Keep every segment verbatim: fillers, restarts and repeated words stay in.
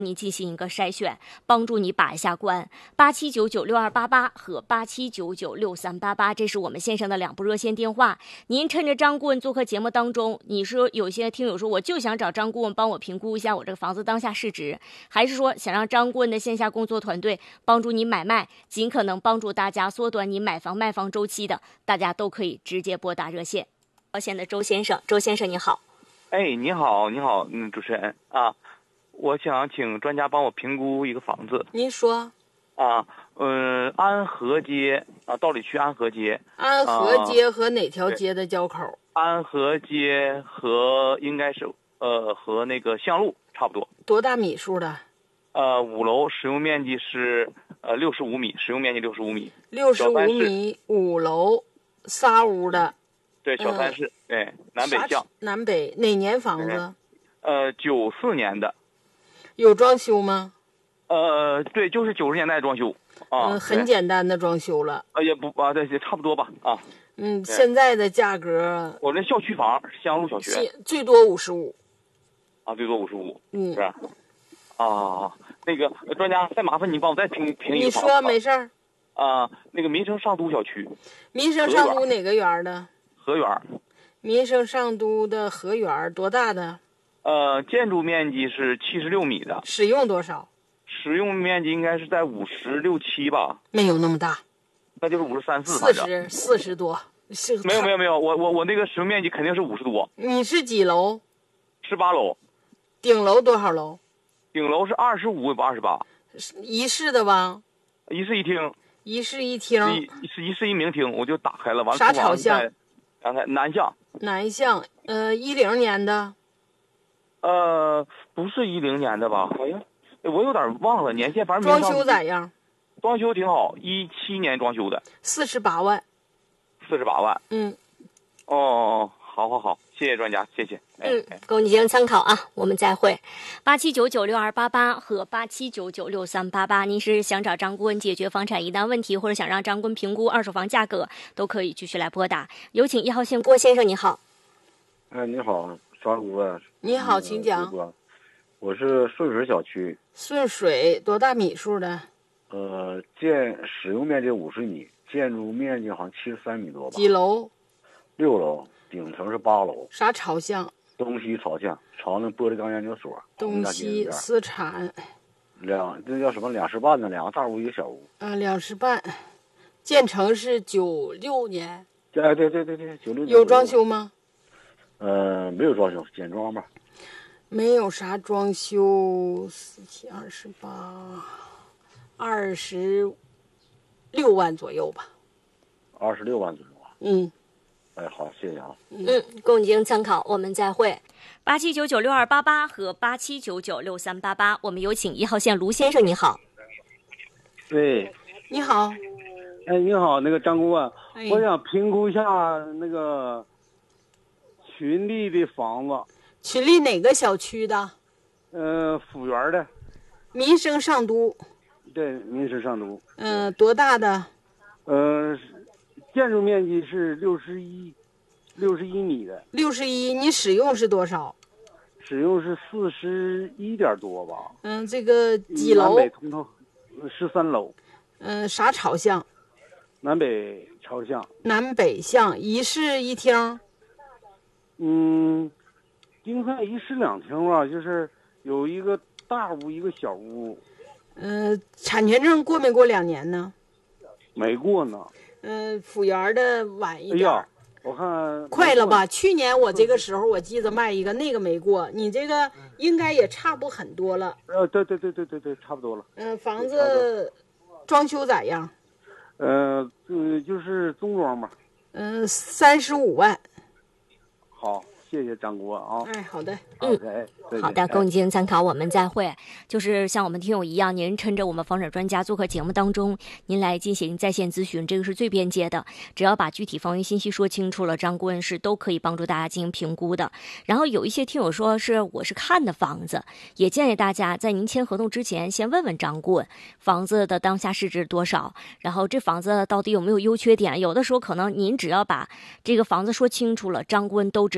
你进行一个筛选，帮助你把一下关。八七九九六二八八和八七九九六三八八，这是我们线上的两部热线电话。您趁着张顾问做客节目当中，你说有些听友说我就想找张顾问帮我评估一下我这个房子当下市值，还是说想让张顾问的线下工作团队帮助你买卖，尽可能帮助大家缩短你买房卖房周期的，大家都可以直接拨打热线。热线的周先生，周先生你好。 哎，你好，你好，嗯，主持人啊。我想请专家帮我评估一个房子。 您说。 啊，嗯、呃，安和街啊，道里区安和街。 安和街和哪条街的交口？ 啊、安和街和应该是呃和那个向路差不多。 多大米数的？ 呃，五楼，使用面积是呃六十五米，使用面积六十五米。 六十五米，五楼，仨屋的。 对，小三室，嗯、对，南北向。 南北哪年房子？ 呃，九四年的。 有装修吗？ 呃，对，就是九十年代装修啊、 嗯，很简单的装修了。 呃，也不啊，对，也差不多吧啊。 嗯，现在的价格， 我这校区房，香路小学， 最多五十五。 啊，最多五十五。 嗯， 是。啊，那个专家，再麻烦您帮我再评评一个房子。 你说没事儿。 啊，那个民生上都小区。 民生上都哪个园的？ 河园。 民生上都的河园多大的？ 呃，建筑面积是七十六米的。 使用多少？ 使用面积应该是在五十六七吧。 没有那么大。 那就是五十三四。 四十四十多。是没有没有没有，我我我那个使用面积肯定是五十多。 你是几楼？ 十八楼。 顶楼多少楼？ 顶楼是二十五，也不二十八。 一室的吧？ 一室一厅。 一室一厅。 一是一室一明厅，我就打开了，完了。 啥朝向？ 刚才南向。 南向，呃，一零年的。 呃，不是一零年的吧？好像我有点忘了年限，反正装修咋样？ 装修挺好，一七年装修的。 四十八万。 四十八万。 嗯。 哦，好好好，谢谢专家，谢谢。 嗯，供你进行参考啊，我们再会。八七九九六二八八和八七九九六三八八，您是想找张顾问解决房产疑难问题，或者想让张顾问评估二手房价格，都可以继续来拨打。有请一号线郭先生，你好。 哎，你好，张顾问。 你好，请讲。 我是顺水小区。 顺水多大米数的？ 呃，建使用面积五十米，建筑面积好像七十三米多吧。 几楼？ 六楼，顶层是八楼。 啥朝向？ 东西朝向，朝那玻璃钢研究所。 东西私产。 两，这叫什么？两室半的，两个大屋一个小屋。 嗯、呃，两室半，建成是九六年。 哎，对对对对，九六年。 有装修吗？ 呃，没有装修，简装吧。 没有啥装修，四七二十八，二十六万左右吧。 二十六万左右啊。 嗯。 哎，好，谢谢啊。 嗯，供你进行参考，我们再会。八七九九六二八八和八七九九六三八八，我们有请一号线卢先生，你好。 对， 你好。 哎，你好，那个张顾问， 哎、 我想评估一下那个群力的房子。 群力哪个小区的？ 呃，府园的。 民生上都。 对，民生上都。 嗯、呃，多大的？ 呃。建筑面积是六十一，六十一米的。 六十一，你使用是多少？ 使用是四十一点多吧。 嗯，这个几楼？ 南北通透，十三楼。 嗯，啥朝向？ 南北朝向。 南北向，一室一厅。 嗯，应该一室两厅吧，就是有一个大屋，一个小屋。 嗯、呃，产权证过没过两年呢？ 没过呢。 嗯、呃，府园的晚一点。 哎呀，我看快了吧？去年我这个时候我记得卖一个，那个没过，你这个应该也差不很多了。 呃，对对对对对对，差不多了。 嗯、呃，房子装修咋样？ 呃，嗯，就是中装吧。 嗯、呃，三十五万。 好。谢谢张顾问啊！ 哎，好的， 嗯，好的，供你进行参考，我们再会。就是像我们听友一样，您趁着我们房产专家做客节目当中，您来进行在线咨询，这个是最便捷的。只要把具体房源信息说清楚了，张顾问是都可以帮助大家进行评估的。然后有一些听友说是我是看的房子，也建议大家在您签合同之前，先问问张顾问房子的当下市值多少，然后这房子到底有没有优缺点。有的时候可能您只要把这个房子说清楚了，张顾问都知道这个房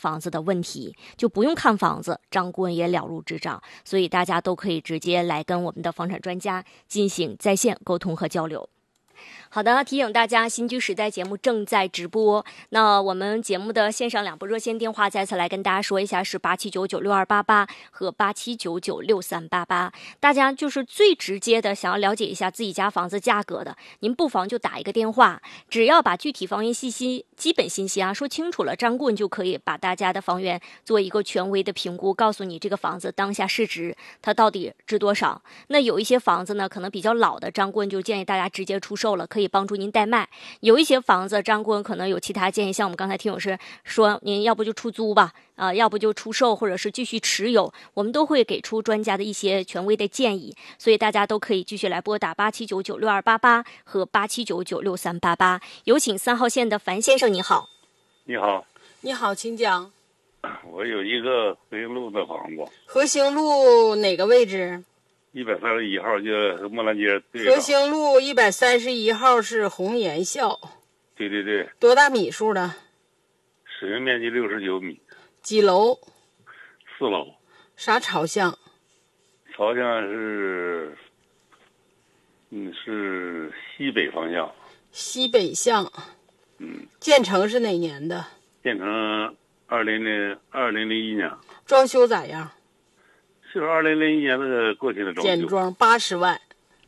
房子的问题，就不用看房子，张顾问也了如指掌。所以大家都可以直接来跟我们的房产专家进行在线沟通和交流。好的，提醒大家，新居时代节目正在直播。那我们节目的线上两部热线电话再次来跟大家说一下，是八七九九六二八八和八七九九六三八八。大家就是最直接的想要了解一下自己家房子价格的，您不妨就打一个电话，只要把具体房源信息、基本信息啊说清楚了，张顾问就可以把大家的房源做一个权威的评估，告诉你这个房子当下市值它到底值多少。那有一些房子呢，可能比较老的，张顾问就建议大家直接出售了，可以帮助您代卖。有一些房子，张顾问可能有其他建议，像我们刚才听友是说，您要不就出租吧，啊、呃，要不就出售，或者是继续持有，我们都会给出专家的一些权威的建议。所以大家都可以继续来拨打八七九九六二八八和八七九九六三八八。有请三号线的樊先生，你好。 你好。 你好，请讲。 我有一个和兴路的房子。 和兴路哪个位置？ 一百三十一号，就和莫兰街对上。 和兴路一百三十一号是红岩校。 对对对。 多大米数的？ 使用面积六十九米。 几楼？ 四楼。 啥朝向？ 朝向是，嗯，是西北方向。 西北向。 嗯。 建成是哪年的？ 建成二零零二零零一年。 装修咋样？ 就是二零零一年那个过去的装修。 简装八十万。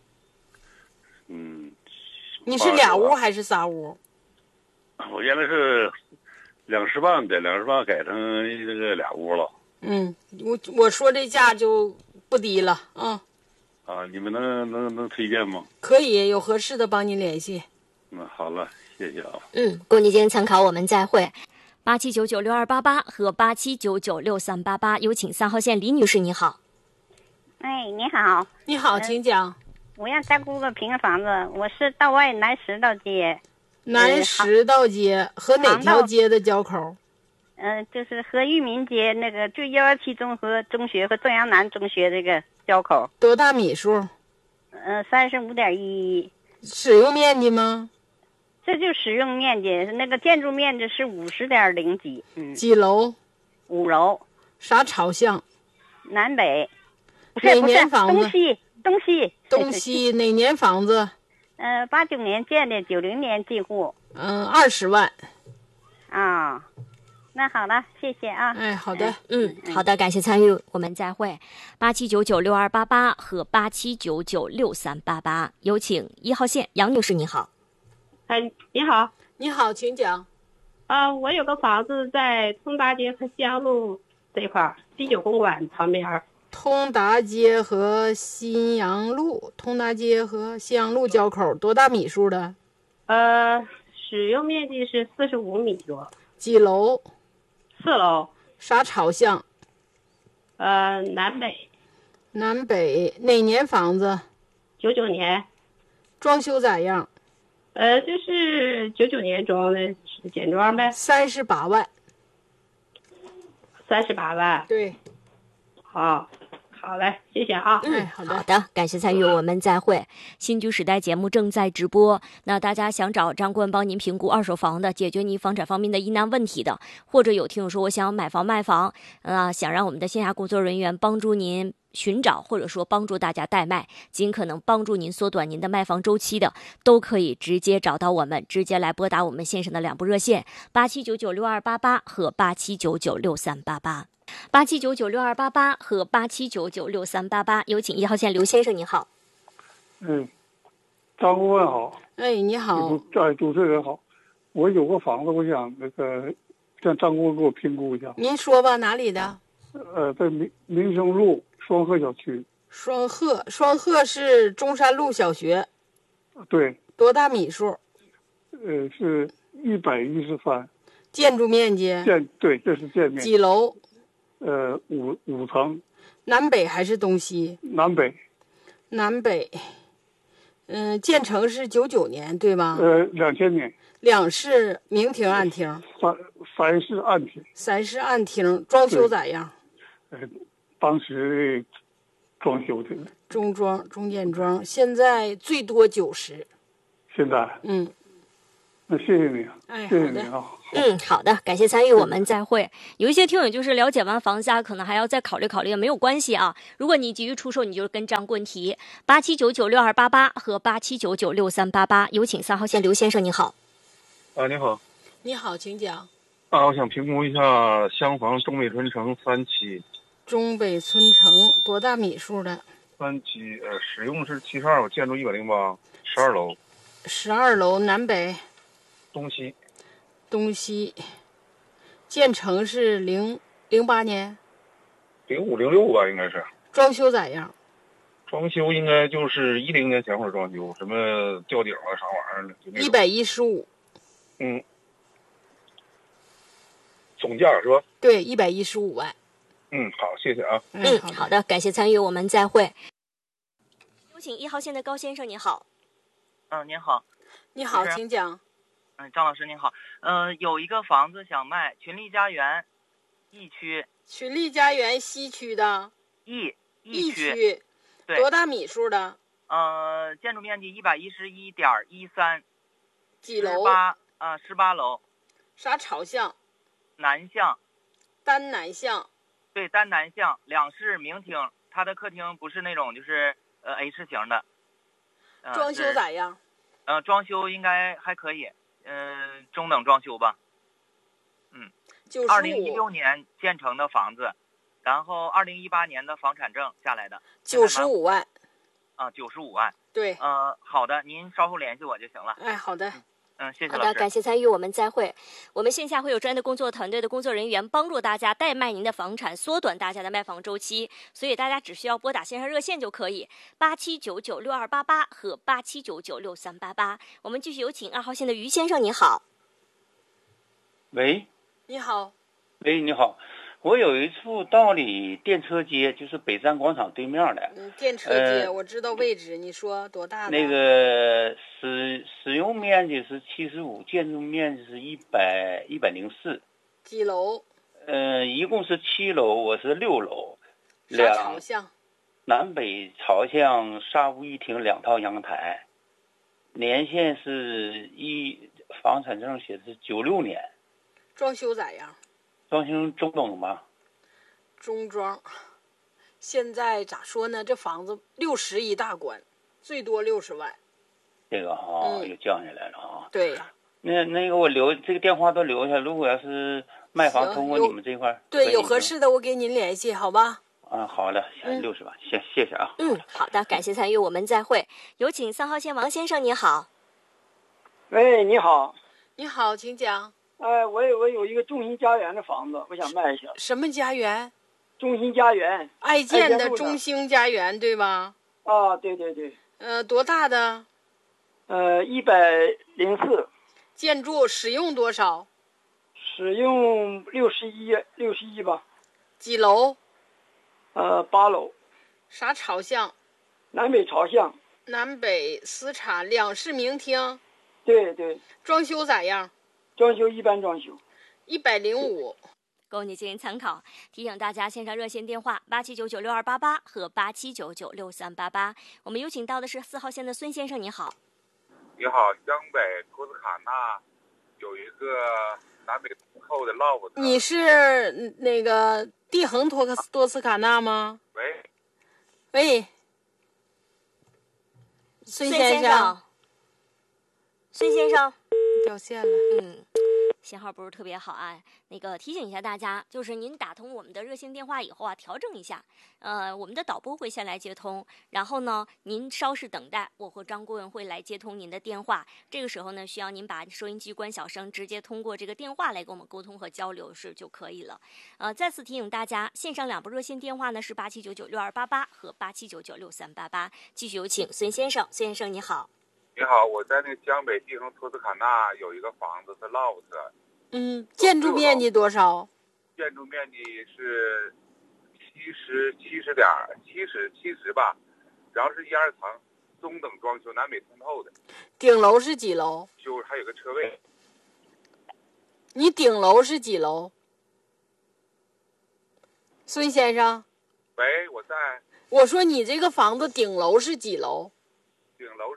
嗯。 你是俩屋还是仨屋？ 我原来是两十万的，两十万改成这个俩屋了。 嗯，我我说这价就不低了啊。 啊，你们能能能推荐吗？ 可以，有合适的帮您联系。 嗯，好了，谢谢啊。 嗯，供您今天参考，我们再会。八七九九六二八八和八七九九六三八八，有请三号线李女士，你好。 哎，你好。 你好，请讲。 我要再租个平房子，我是道外南十道街。 南十道街和哪条街的交口？ 嗯、呃，就是和裕民街那个就幺幺七综合中学和正阳南中学这个交口。 多大米数？ 嗯，三十五点一。 使用面积吗？ 这就使用面积，那个建筑面积是五十点零几。嗯。 几楼？ 五楼。 啥朝向？ 南北。 哪年房子？ 东西，东西。 东西哪年房子？ 呃，八九年建的，九零年进户。 嗯，二十万。 啊，那好了，谢谢啊。 哎，好的， 嗯，好的，感谢参与，我们再会。八七九九六二八八和八七九九六三八八，有请一号线杨女士，你好。 哎，你好。 你好，请讲。 啊、呃，我有个房子在通达街和西阳路这块儿，第九公馆旁边。 通达街和新阳路，通达街和新阳路交口，多大米数的？ 呃，使用面积是四十五米多。 几楼？ 四楼。 啥朝向？ 呃，南北。 南北。哪年房子？ 九九年。 装修咋样？ 呃，就是九九年装的，简装呗。 三十八万。 三十八万。 对。 好。好嘞，谢谢啊。 嗯，好的， 好的，感谢参与，我们再会。新居时代节目正在直播，那大家想找张顾问帮您评估二手房的，解决您房产方面的疑难问题的，或者有听友说我想买房卖房，啊、呃，想让我们的线下工作人员帮助您寻找，或者说帮助大家代卖，尽可能帮助您缩短您的卖房周期的，都可以直接找到我们，直接来拨打我们线上的两部热线八七九九六二八八和八七九九六三八八。八七九九六二八八和八七九九六三八八，有请一号线刘先生，你好。 嗯，张顾问好。 哎，你好。 哎，主持人好。我有个房子，我想那个让张顾问给我评估一下。 您说吧，哪里的？ 呃，在民民生路双鹤小区。 双鹤，双鹤是中山路小学。 对。 多大米数？ 呃，是一百一十三。 建筑面积？ 建对，这是建面。 几楼？ 呃，五五层。 南北还是东西？ 南北。 南北。嗯、呃，建成是九九年对吧？ 呃，两千年。 两室明厅暗厅。 三三室暗厅。 三室暗厅，装修咋样？ 呃，当时装修的。 中装中简装，现在最多九十。 现在。 嗯。 那谢谢你， 哎， 谢谢好的。 你啊。 嗯，好的，感谢参与，我们再会。有一些听友就是了解完房价，可能还要再考虑考虑，没有关系啊。如果你急于出售，你就跟张棍提八七九九六二八八和八七九九六三八八。有请三号线刘先生，你好。 啊，你好。 你好，请讲。 啊，我想评估一下厢房中北春城三期。 中北春城多大米数的？ 三期，呃，使用是七十二，我建筑一百零八，十二楼。 十二楼，南北？ 东西。 东西。建成是零零八年。 零五零六吧，应该是。 装修咋样？ 装修应该就是一零年前后装修，什么吊顶啊啥玩意儿的。 一百一十五。 嗯。总价是吧？ 对，一百一十五万。 嗯，好，谢谢啊。 嗯，好的，感谢参与，我们再会。有请一号线的高先生，你好。 嗯、呃，您好。 你好，请讲。 嗯，张老师您好。嗯、呃，有一个房子想卖，群力家园，易区。 群力家园西区的。 易易区。 区。 对。 多大米数的？ 呃，建筑面积一百一十一点一三。 几楼？ 八啊，十八楼。 啥朝向？ 南向。 单南向。 对，单南向，两室明厅，它的客厅不是那种就是呃 H 型的。 呃、装修咋样？ 呃，装修应该还可以，嗯、呃，中等装修吧。嗯，二零一六年建成的房子，然后二零一八年的房产证下来的。 九十五万。 啊，九十五万。 对。 呃，好的，您稍后联系我就行了。 哎，好的。 嗯嗯，谢谢好的，感谢参与，我们再会。我们线下会有专业的工作团队的工作人员帮助大家代卖您的房产，缩短大家的卖房周期。所以大家只需要拨打线上热线就可以，八七九九六二八八和八七九九六三八八。我们继续有请二号线的于先生，你好。 喂。 你好。 喂，你好。我有一处道里电车街，就是北站广场对面的。 嗯，电车街、呃、我知道位置，你说多大的？ 那个使使用面积是七十五，建筑面积是一百一百零四。 几楼？ 呃，一共是七楼，我是六楼。 啥朝向？ 南北朝向，沙屋一厅，两套阳台。年限是一房产证写的是九六年。 装修咋样？ 装修中等吧， 中装。现在咋说呢？这房子六十一大关，最多六十万。 这个哈、哦嗯、又降下来了啊。 对呀。 那那个我留这个电话都留下，如果要是卖房通过你们这块， 对，有合适的我给您联系，好吧？ 啊，好的，六十万，谢、嗯、谢谢啊。 嗯，好的，感谢参与，我们再会。有请三号线王先生，你好。 喂，你好。 你好，请讲。 呃，我有我有一个中心家园的房子，我想卖一下。 什么家园？ 中心家园。 爱建的中兴家园，对吧？ 啊，对对对。 呃，多大的？ 呃，一百零四。 建筑使用多少？ 使用六十一，六十一吧。 几楼？ 呃，八楼。 啥朝向？ 南北朝向。 南北私产，两室明厅。 对对。 装修咋样？ 装修一般装修， 一百零五， 供你进行参考。提醒大家，线上热线电话八七九九六二八八和八七九九六三八八。我们有请到的是四号线的孙先生，你好。 你好，江北托斯卡纳有一个南北通透的 loft。 你是那个地恒托克多斯卡纳吗？ 喂。 喂。孙先生。 孙先生。 掉线了， 嗯，信号不是特别好啊。那个提醒一下大家，就是您打通我们的热线电话以后啊，调整一下，呃，我们的导播会先来接通，然后呢，您稍事等待，我和张顾问会来接通您的电话。这个时候呢，需要您把收音机关小声，直接通过这个电话来跟我们沟通和交流是就可以了。呃，再次提醒大家，线上两部热线电话呢是八七九九六二八八和八七九九六三八八。继续有请孙先生，孙先生你好。 你好，我在那个江北地恒托斯卡纳有一个房子是 loft。 嗯，建筑面积多少？ 建筑面积是七十七十点七十七十吧，然后是一二层，中等装修，南北通透的。 顶楼是几楼？ 就还有个车位。 你顶楼是几楼？孙先生。 喂，我在。 我说你这个房子顶楼是几楼？ 顶楼是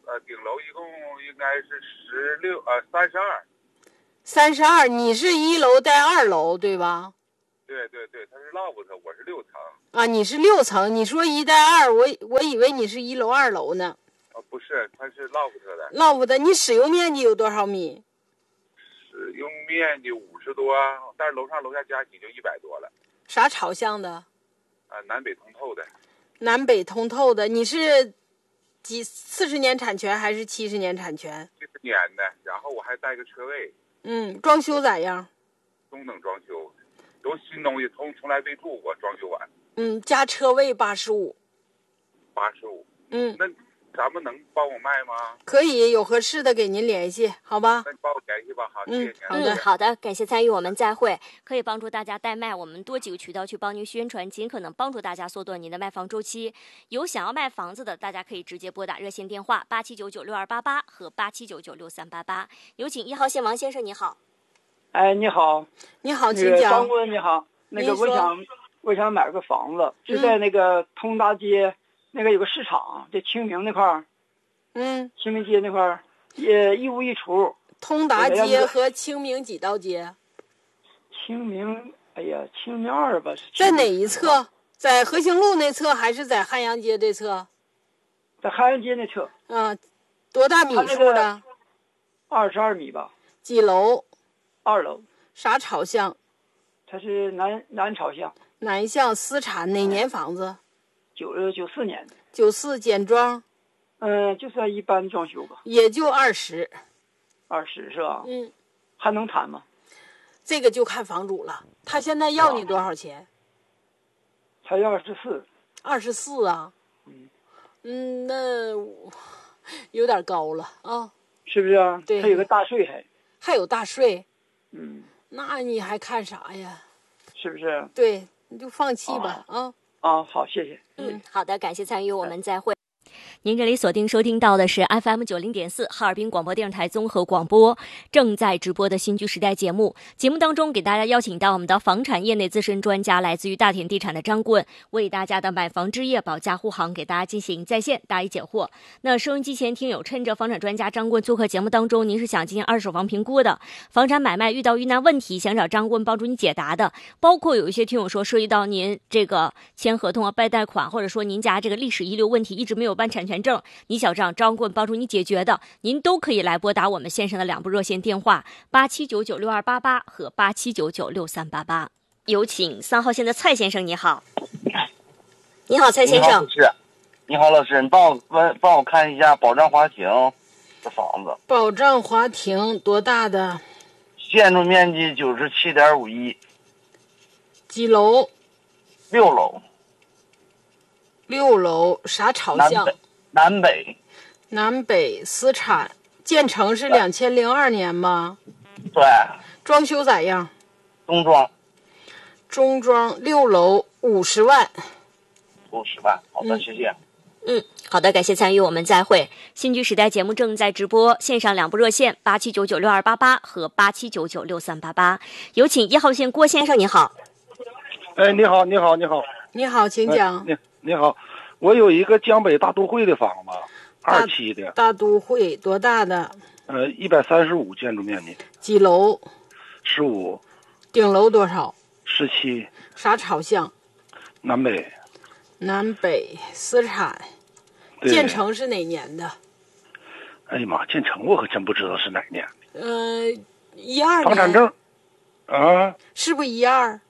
呃，顶楼一共应该是十六呃三十二。 三十二，你是一楼带二楼对吧？ 对对对，他是 loft， 我是六层。 啊，你是六层，你说一带二，我我以为你是一楼二楼呢。 哦，不是，它是 loft 的。 loft， 你使用面积有多少米？ 使用面积五十多，但是楼上楼下加起就一百多了。 啥朝向的？ 啊，南北通透的。 南北通透的，你是几四十年产权还是七十年产权？ 七十年的，然后我还带个车位。 嗯，装修咋样？ 中等装修，都新东西，从从来没住过，装修完。 嗯，加车位八十五。 八十五。 嗯， 那咱们能帮我卖吗？ 可以，有合适的给您联系，好吧？ 那你帮我联系吧，好，谢谢您。 嗯，好的，好的，感谢参与，我们再会。可以帮助大家代卖，我们多几个渠道去帮您宣传，尽可能帮助大家缩短您的卖房周期。有想要卖房子的，大家可以直接拨打热线电话八七九九六二八八和八七九九六三八八。有请一号线王先生，你好。 哎，你好， 你好，请讲。 讲。 张顾问你好，那个我想我想买个房子，就在那个通达街、嗯、那个有个市场，在清明那块儿。 嗯， 清明街那块儿也一屋一厨。 通达街和清明几道街？ 清明，哎呀，清明二吧。 在哪一侧？在和兴路那侧还是在汉阳街这侧？ 在汉阳街那侧。 嗯，多大米数的？ 二十二米吧。 几楼？ 二楼。 啥朝向？ 它是南南朝向。 南向，私产，哪年房子？ 九呃九四年的。 九四简装。 嗯，就算一般装修吧， 也就二十， 二十是吧？ 嗯， 还能谈吗？ 这个就看房主了，他现在要你多少钱？ 他要二十四。 二十四啊？ 嗯嗯，那有点高了啊。 是不是啊？ 对， 他有个大税还。 还有大税。 嗯。 那你还看啥呀？ 是不是？ 对，你就放弃吧啊。 啊，好，谢谢。 嗯，好的，感谢参与，我们再会。您这里锁定收听到的是 F M 九零点四哈尔滨广播电视台综合广播正在直播的新居时代节目。节目当中给大家邀请到我们的房产业内资深专家，来自于大田地产的张顾问，为大家的买房置业保驾护航给大家进行在线答疑解惑。那收音机前听友，趁着房产专家张顾问做客节目当中，您是想进行二手房评估的，房产买卖遇到遇难问题，想找张顾问帮助你解答的，包括有一些听友说涉及到您这个签合同啊、办贷款，或者说您家这个历史遗留问题一直没有办产权证，你想让张顾问帮助你解决的，您都可以来拨打我们线上的两部热线电话八七九九六二八八和八七九九六三八八。有请三号线的蔡先生，你好。你好，蔡先生。 是，你好，老师，你帮我帮帮我看一下宝藏华庭的房子。 宝藏华庭多大的？ 建筑面积九十七点五一。 几楼？ 六楼。 六楼，啥朝向？ 南北。南北。 南北私产，建成是两千零二年吗？ 对。 装修咋样？ 中装。 中装，六楼五十万。 五十万，好的， 嗯、 谢谢。 嗯，好的，感谢参与，我们再会。新居时代节目正在直播，线上两部热线八七九九六二八八和八七九九六三八八。有请一号线郭先生，你好。 哎，你好，你好，你好。 你好，请讲。 哎、你你好，我有一个江北大都会的房子，二期的。 大都会多大的？ 呃，一百三十五建筑面积。 几楼？ 十五。 顶楼多少？ 十七。 啥朝向？ 南北。 南北私产。建成是哪年的？ 哎呀妈，建成我可真不知道是哪年。 呃，一二年。 房产证。啊。 是不是一二？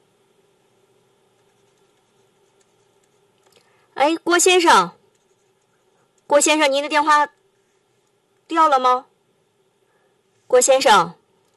哎，郭先生，郭先生，您的电话掉了吗？郭先生，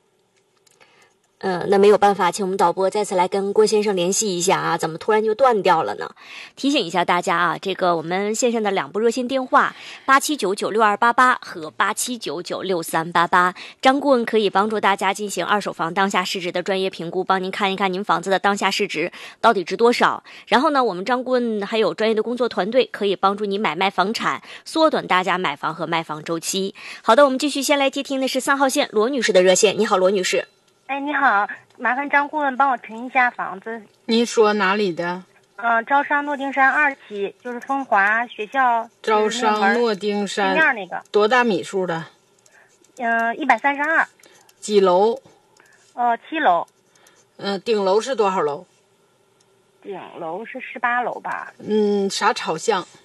嗯，那没有办法，请我们导播再次来跟郭先生联系一下啊，怎么突然就断掉了呢？提醒一下大家啊，这个我们线上的两部热线电话八七九九六二八八和八七九九六三八八，张顾问可以帮助大家进行二手房当下市值的专业评估，帮您看一看您房子的当下市值到底值多少。然后呢，我们张顾问还有专业的工作团队，可以帮助你买卖房产，缩短大家买房和卖房周期。好的，我们继续先来接听的是三号线罗女士的热线。你好，罗女士。 哎，你好，麻烦张顾问帮我评一下房子。 您说哪里的？ 嗯、呃，招商诺丁山二期，就是风华学校。 招商诺丁山。 对面那个。 多大米数的？ 嗯、呃，一百三十二。 几楼？ 呃，七楼。 嗯、呃，顶楼是多少楼？ 顶楼是十八楼吧。 嗯，啥朝向？